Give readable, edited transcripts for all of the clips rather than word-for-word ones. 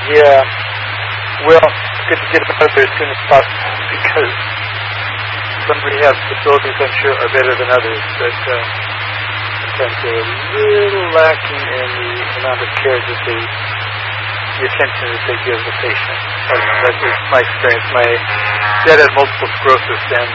Yeah. Well, it's good to get them out there as soon as possible because some rehab facilities, I'm sure, are better than others, but sometimes they're a little lacking in the amount of care that the attention that they give the patient. That was my experience. My dad had multiple sclerosis, and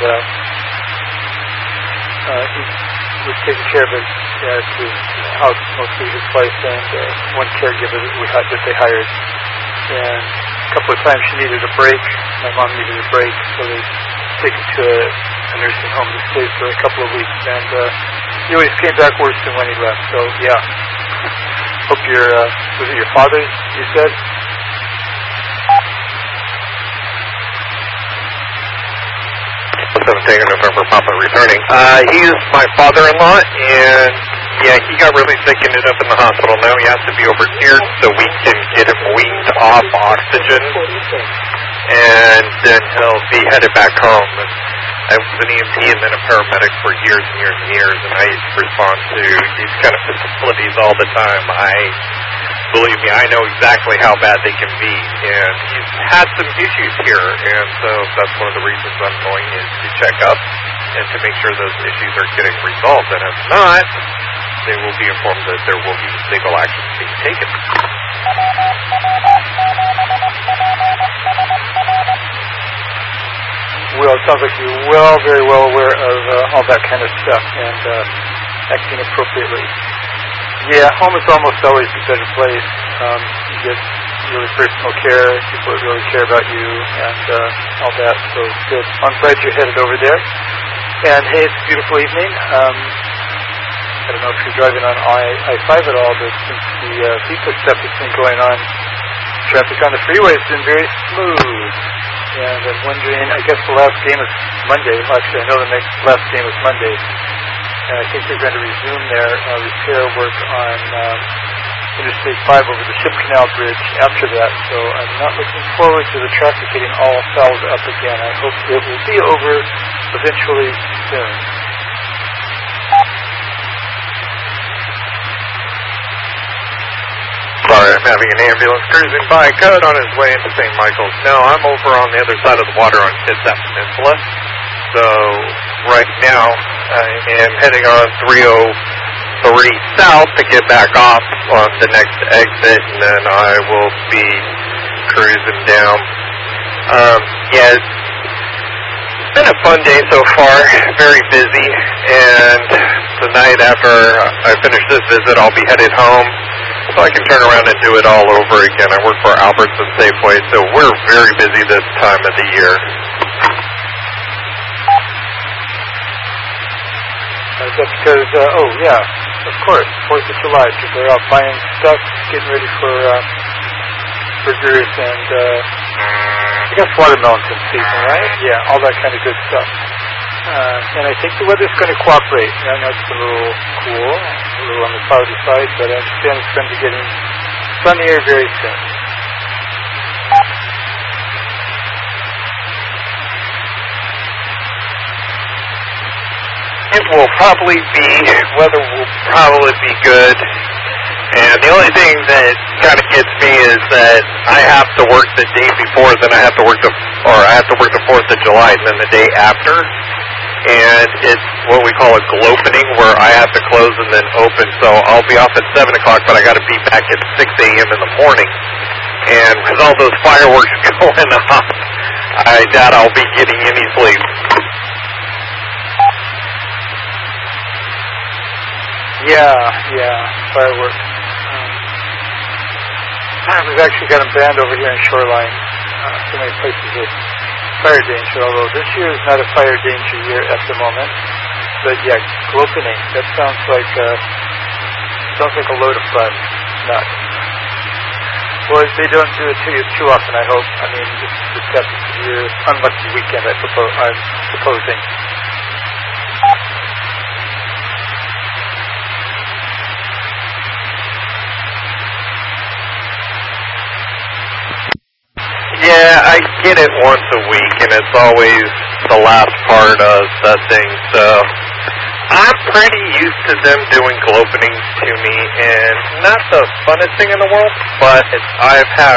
he was taking care of it at his house, mostly his wife and one caregiver that they hired. And a couple of times she needed a break. My mom needed a break, so they take her to a nursing home to stay for a couple of weeks. And he always came back worse than when he left. So, yeah. Hope was it your father's, you said? November, Papa returning. He's my father-in-law, and yeah, he got really sick, ended up in the hospital. Now he has to be over here so we can get him weaned off oxygen, and then he'll be headed back home. And I was an EMT and then a paramedic for years and years and years, and I respond to these kind of facilities all the time. Believe me, I know exactly how bad they can be, and he's had some issues here, and so that's one of the reasons I'm going is to check up and to make sure those issues are getting resolved, and if not, they will be informed that there will be legal action being taken. Well, it sounds like you're very well aware of all that kind of stuff and acting appropriately. Yeah, home is almost always a better place. You get really personal care, people that really care about you, and all that. So good. I'm glad you're headed over there. And hey, it's a beautiful evening. I don't know if you're driving on I-5 at all, but since the FIFA stuff that's been going on, traffic on the freeway has been very smooth. And I'm wondering, I guess the last game is Monday. Actually, I know the last game is Monday. And I think they're going to resume their repair work on Interstate 5 over the Ship Canal Bridge after that. So I'm not looking forward to the traffic getting all fouled up again. I hope it will be over eventually soon. Sorry, I'm having an ambulance cruising by. Code on his way into St. Michael's. No, I'm over on the other side of the water on Kitsap Peninsula. So right now I am heading on 303 south to get back off on the next exit, and then I will be cruising down. Yeah, it's been a fun day so far, very busy, and tonight after I finish this visit I'll be headed home so I can turn around and do it all over again. I work for Albertson Safeway, so we're very busy this time of the year. Is that because, oh yeah, of course, 4th of July, people are out buying stuff, getting ready for burgers and, I guess watermelon's in season, right? Yeah, all that kind of good stuff. And I think the weather's going to cooperate. I know it's a little cool, a little on the cloudy side, but I understand it's going to be getting sunnier very soon. It will probably be, weather will probably be good, and the only thing that kind of gets me is that I have to work the day before, then I have to work the 4th of July, and then the day after, and it's what we call a glopening, where I have to close and then open, so I'll be off at 7 o'clock, but I got to be back at 6 a.m. in the morning, and with all those fireworks going off, I doubt I'll be getting any sleep. Yeah, fireworks. We've actually got them banned over here in Shoreline. So many places with fire danger, although this year is not a fire danger year at the moment. But yeah, glopening, that sounds like a load of fun. Nuts. Well, they don't do it to you too often, I hope. I mean, this past year, unlucky weekend, I'm supposing. Yeah, I get it once a week, and it's always the last part of the thing, so I'm pretty used to them doing glopenings to me, and not the funnest thing in the world, but I've had